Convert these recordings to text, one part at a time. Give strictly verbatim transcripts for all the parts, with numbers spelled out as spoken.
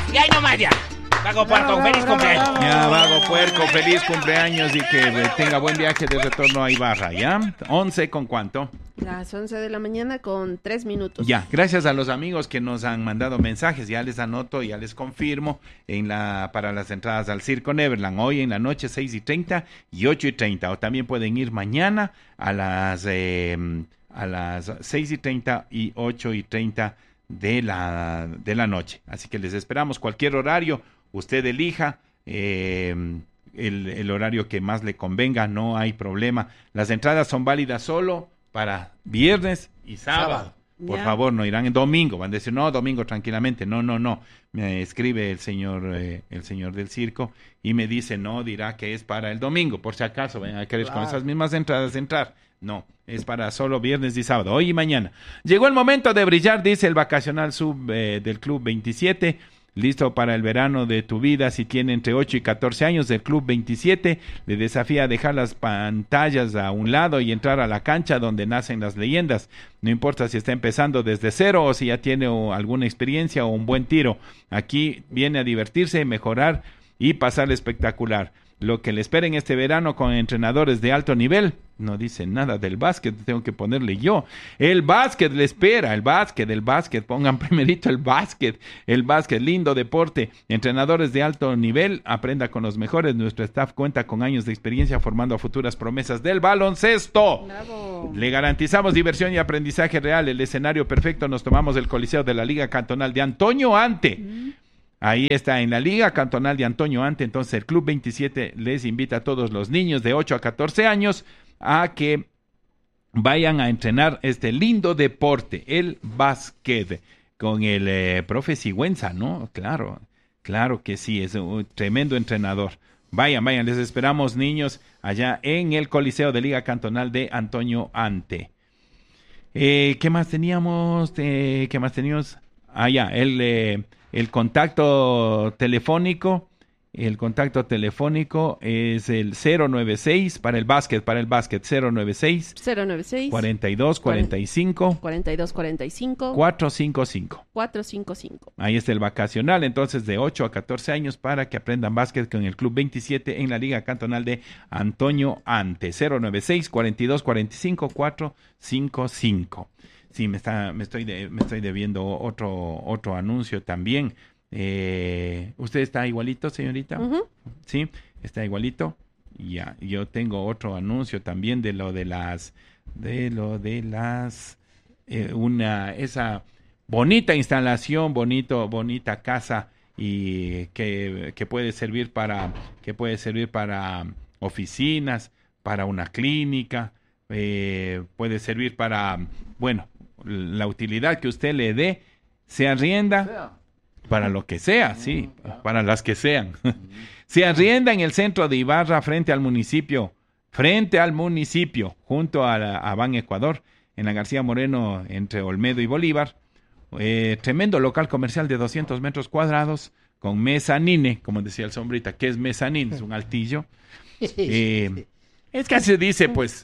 Y ahí nomás ya. Vago Puerco, feliz cumpleaños. Ya, Vago Puerco, feliz cumpleaños y que tenga buen viaje de retorno a Ibarra, ¿ya? once con cuánto. Las once de la mañana con tres minutos. Ya, gracias a los amigos que nos han mandado mensajes, ya les anoto, ya les confirmo, en la para las entradas al Circo Neverland, hoy en la noche seis y treinta y ocho y treinta, o también pueden ir mañana a las, eh, a las seis y treinta y ocho y treinta de la, de la noche, así que les esperamos cualquier horario, usted elija, eh, el, el horario que más le convenga, no hay problema, las entradas son válidas solo para viernes y sábado. sábado. Por yeah. favor, no irán en domingo. Van a decir, no, domingo tranquilamente. No, no, no. Me escribe el señor eh, el señor del circo y me dice, no, dirá que es para el domingo. Por si acaso vayan a querer claro. con esas mismas entradas entrar. No, es para solo viernes y sábado, hoy y mañana. Llegó el momento de brillar, dice el vacacional sub eh, del Club veintisiete. Listo para el verano de tu vida si tiene entre ocho y catorce años. Del Club veintisiete le desafía a dejar las pantallas a un lado y entrar a la cancha donde nacen las leyendas. No importa si está empezando desde cero o si ya tiene o, alguna experiencia o un buen tiro. Aquí viene a divertirse, mejorar y pasar espectacular. Lo que le espera en este verano con entrenadores de alto nivel. No dice nada del básquet, tengo que ponerle yo. El básquet le espera, el básquet, el básquet. Pongan primerito el básquet, el básquet, lindo deporte. Entrenadores de alto nivel, aprenda con los mejores. Nuestro staff cuenta con años de experiencia formando a futuras promesas del baloncesto. Bravo. Le garantizamos diversión y aprendizaje real. El escenario perfecto nos tomamos del Coliseo de la Liga Cantonal de Antonio Ante. Mm. Ahí está, en la Liga Cantonal de Antonio Ante. Entonces el Club veintisiete les invita a todos los niños de ocho a catorce años a que vayan a entrenar este lindo deporte, el básquet, con el eh, profe Sigüenza, ¿no? Claro, claro que sí, es un tremendo entrenador. Vayan, vayan, les esperamos, niños, allá en el Coliseo de Liga Cantonal de Antonio Ante. Eh, ¿Qué más teníamos? Eh, ¿Qué más teníamos? Ah, ya, el... Eh, El contacto telefónico, el contacto telefónico es el cero nueve seis para el básquet, para el básquet cero nueve seis cero nueve seis cuarenta y dos cuarenta y cinco cuarenta y dos cuarenta y cinco cuatrocientos cincuenta y cinco cuatrocientos cincuenta y cinco. Ahí está el vacacional, entonces de ocho a catorce años para que aprendan básquet con el Club veintisiete en la Liga Cantonal de Antonio Ante. cero nueve seis cuarenta y dos cuarenta y cinco cuatrocientos cincuenta y cinco. Sí, me está, me estoy, de, me estoy debiendo otro, otro anuncio también. Eh, ¿Usted está igualito, señorita? Uh-huh. Sí, está igualito. Ya, yo tengo otro anuncio también de lo de las, de lo de las, eh, una, esa bonita instalación, bonito, bonita casa y que, que puede servir para, que puede servir para oficinas, para una clínica, eh, puede servir para, bueno, la utilidad que usted le dé, se arrienda sea. para lo que sea, sí, para las que sean. Se arrienda en el centro de Ibarra frente al municipio, frente al municipio, junto a, la, a Ban Ecuador, en la García Moreno, entre Olmedo y Bolívar. Eh, tremendo local comercial de doscientos metros cuadrados, con mezanine, como decía el sombrita, ¿qué es mezanine? Es un altillo. Eh, es que así se dice, pues.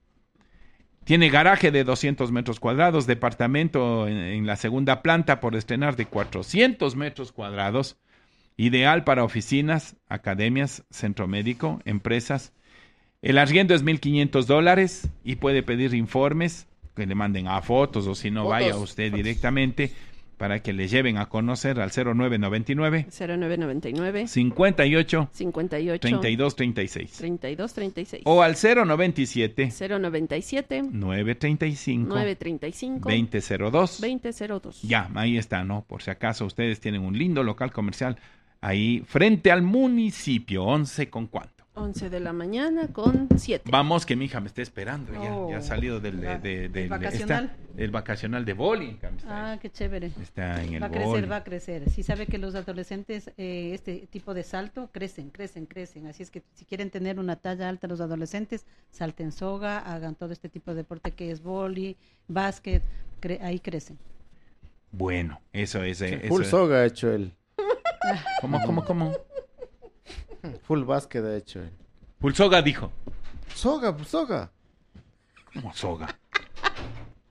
Tiene garaje de doscientos metros cuadrados, departamento en, en la segunda planta por estrenar de cuatrocientos metros cuadrados, ideal para oficinas, academias, centro médico, empresas. El arriendo es mil quinientos dólares y puede pedir informes, que le manden a fotos o si no, fotos. Vaya usted directamente para que le lleven a conocer al cero nueve noventa y nueve cero nueve noventa y nueve cincuenta y ocho cincuenta y ocho treinta y dos treinta y seis treinta y dos treinta y seis o al cero noventa y siete cero noventa y siete nueve treinta y cinco nueve treinta y cinco veinte cero dos veinte cero dos. Ya, ahí está, ¿no? Por si acaso ustedes tienen un lindo local comercial ahí frente al municipio. Once con cuánto. once de la mañana con siete. Vamos, que mi hija me está esperando. Oh, ya, ya ha salido del de, de, de, el vacacional. Está, el vacacional de boli. Ah, qué chévere. Está en el va a crecer, boli. va a crecer. Sí sabe que los adolescentes, eh, este tipo de salto, crecen, crecen, crecen. Así es que si quieren tener una talla alta los adolescentes, salten soga, hagan todo este tipo de deporte que es boli, básquet, cre- ahí crecen. Bueno, eso es. Eh, Full eso soga ha hecho él. ¿Cómo, cómo, cómo? Full básquet ha hecho él. Full soga dijo. Soga, soga. ¿Cómo soga?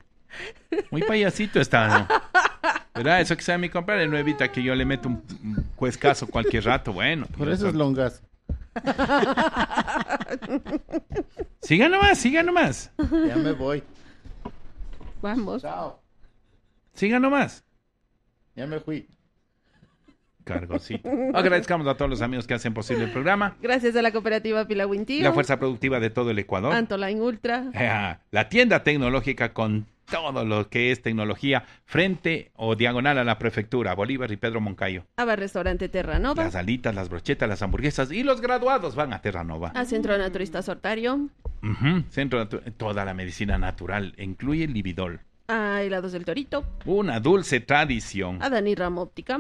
Muy payasito está, ¿no? ¿Verdad? Eso que sea mi compadre no evita que yo le meto un, un juez caso cualquier rato, bueno. Por eso es longazo. Siga nomás, siga nomás. Ya me voy. Vamos. Chao. Siga nomás. Ya me fui. Cargocito. Agradezcamos a todos los amigos que hacen posible el programa. Gracias a la cooperativa Pilawintío. La fuerza productiva de todo el Ecuador. Antoline Ultra. Eh, la tienda tecnológica con todo lo que es tecnología frente o diagonal a la prefectura, Bolívar y Pedro Moncayo. Aba Restaurante Terranova. Las alitas, las brochetas, las hamburguesas y los graduados van a Terranova. A Centro Naturista Sortario. Ujú, Centro natu- toda la medicina natural, incluye el Lividol. A Helados del Torito. Una dulce tradición. A Dani Ram Óptica.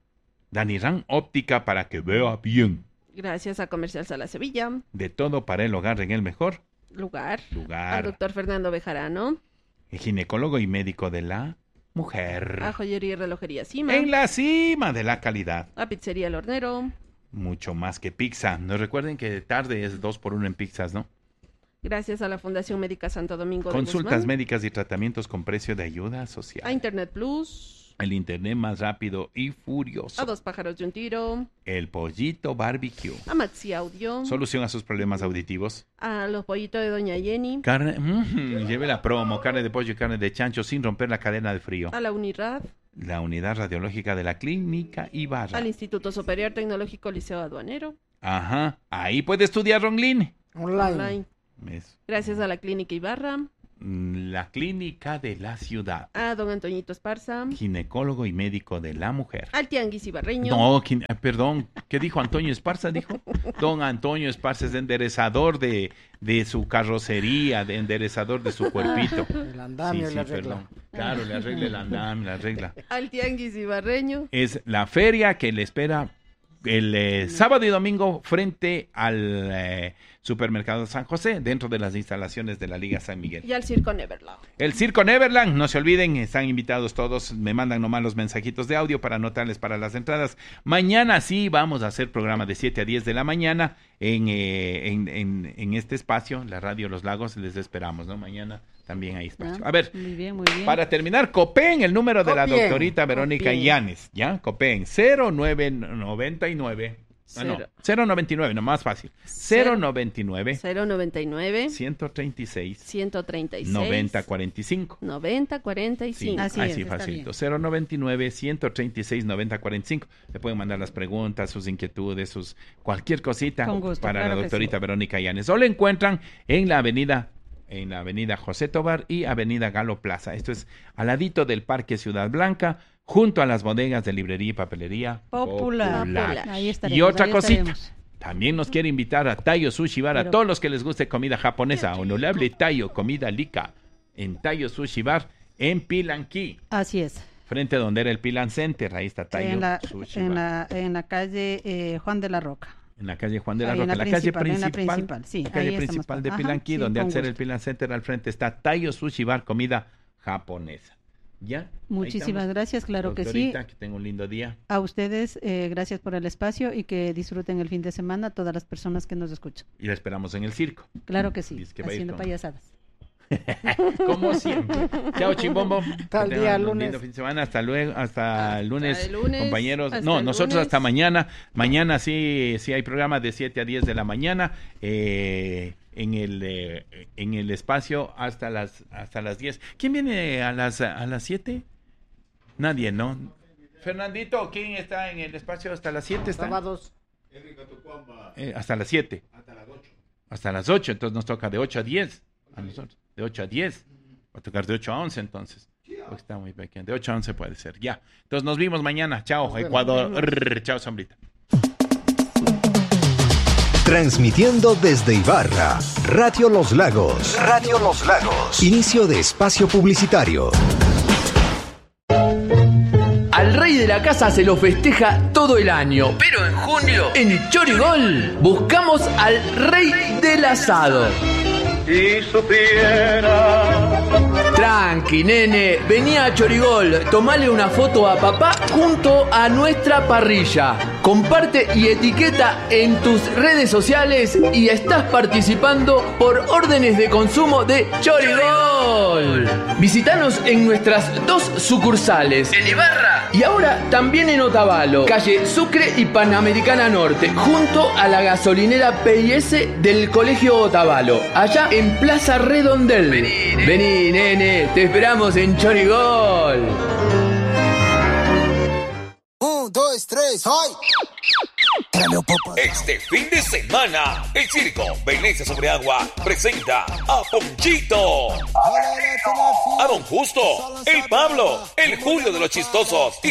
Danirán Óptica para que vea bien. Gracias a Comercial Sala Sevilla. De todo para el hogar en el mejor Lugar. Al lugar. doctor Fernando Bejarano. El ginecólogo y médico de la mujer. A Joyería y Relojería Cima. En la cima de la calidad. A Pizzería El Hornero. Mucho más que pizza. No recuerden que de tarde es dos por uno en pizzas, ¿no? Gracias a la Fundación Médica Santo Domingo de Consultas Guzmán. médicas y tratamientos con precio de ayuda A social. Internet Plus. El internet más rápido y furioso. A Dos Pájaros de un Tiro. El pollito barbecue. A Maxi Audio. Solución a sus problemas auditivos. A Los Pollitos de Doña Jenny. Carne, mm, lleve la promo, carne de pollo y carne de chancho sin romper la cadena de frío. A la Unirad. La unidad radiológica de la clínica Ibarra. Al Instituto Superior Tecnológico Liceo Aduanero. Ajá, ahí puede estudiar Ronglin. Online. Es Gracias a la Clínica Ibarra. mm, la clínica de la ciudad. A Don Antoñito Esparza. Ginecólogo y médico de la mujer. Al Tianguis Ibarreño. No, ¿quién- ah, perdón, ¿qué dijo Antonio Esparza? Dijo, don Antonio Esparza es enderezador de, de su carrocería, de enderezador de su cuerpito. El andamio Sí, y la sí, regla. perdón. Claro, le arregla el andamio, le arregla. Al Tianguis Ibarreño. Es la feria que le espera el eh, sábado y domingo frente al eh, supermercado San José, dentro de las instalaciones de la Liga San Miguel. Y al Circo Neverland. El Circo Neverland, no se olviden, están invitados todos, me mandan nomás los mensajitos de audio para anotarles para las entradas. Mañana sí vamos a hacer programa de siete a diez de la mañana en, eh, en, en, en este espacio, la Radio Los Lagos, les esperamos, ¿no? Mañana también hay espacio. A ver, Muy bien, muy bien. para terminar, Copen, el número de la Copien. doctorita Verónica Copien. Llanes, ¿ya? Copen, cero nueve nueve nueve. Ah, no, Cero. cero noventa y nueve, no más fácil. cero noventa y nueve, cero noventa y nueve. ciento treinta y seis, ciento treinta y seis. noventa cuarenta y cinco. noventa cuarenta y Sí, cinco. Así así es, está facilito. bien. cero noventa y nueve, ciento treinta y seis, noventa cuarenta y cinco. Le pueden mandar las preguntas, sus inquietudes, sus cualquier cosita Con gusto, para claro la que doctorita sí. Verónica Llanes. O lo encuentran en la avenida en la avenida José Tobar y avenida Galo Plaza. Esto es al ladito del Parque Ciudad Blanca, junto a las bodegas de librería y papelería Popular. Popular. Ahí estaremos, Y otra ahí cosita. estaremos. También nos quiere invitar a Tayo Sushi Bar, a Pero- todos los que les guste comida japonesa. Honorable Tayo, comida lica, en Tayo Sushi Bar, en Pilanquí, Así es. frente a donde era el Pilan Center. Ahí está Tayo En la, Sushi en, Bar. la, en la calle eh, Juan de la Roca. En la calle Juan de la Ahí en Roca, la la, calle principal, en la principal, principal, sí, la calle ahí estamos. principal de Ajá, Pilanquí, sí, donde al con ser el gusto. Pilan Center al frente está Tayo Sushi Bar, comida japonesa. ¿Ya? Ahí Muchísimas estamos. gracias, claro que sí. Doctorita, que tenga un lindo día. A ustedes, eh, gracias por el espacio y que disfruten el fin de semana todas las personas que nos escuchan. Y la esperamos en el circo. Claro que sí, Dice que va a ir haciendo con- payasadas. Como siempre. Chao, Chimbombo. Hasta el Que día tengan un lunes. lindo fin de semana. Hasta luego, hasta el lunes, el lunes, compañeros. hasta No, el nosotros lunes. hasta mañana. Mañana sí, sí hay programa de siete a diez de la mañana. Eh, en el eh, en el espacio hasta las hasta las diez. ¿Quién viene a las a las siete? Nadie, ¿no? Fernandito, ¿quién está en el espacio hasta las siete? ¿Está? Sábados. Eh, hasta las siete. Hasta las ocho. Hasta las ocho, entonces nos toca de ocho a diez. A nosotros, de ocho a diez. Va a tocar de ocho a once entonces. Porque está muy pequeño. De ocho a once puede ser, ya. Entonces nos vimos mañana. Chao, Nos vemos. Ecuador. Rrr, chao, Sombrita. Transmitiendo desde Ibarra, Radio Los Lagos. Radio Los Lagos. Inicio de espacio publicitario. Al rey de la casa se lo festeja todo el año, pero en junio, en Chorigol, buscamos al rey del asado. Si supiera Tranqui, nene, vení a Chorigol, tomale una foto a papá junto a nuestra parrilla. Comparte y etiqueta en tus redes sociales y estás participando por órdenes de consumo de Chorigol. Visítanos en nuestras dos sucursales, en Ibarra Y ahora también en Otavalo, calle Sucre y Panamericana Norte, junto a la gasolinera P I S del Colegio Otavalo, allá en Plaza Redondel. Vení, nene, Vení, nene te esperamos en Chorigol. Un, dos, tres, ¡ay! Este fin de semana, el circo Venecia sobre Agua presenta a Ponchito, a Don Justo, el Pablo, el Julio de los Chistosos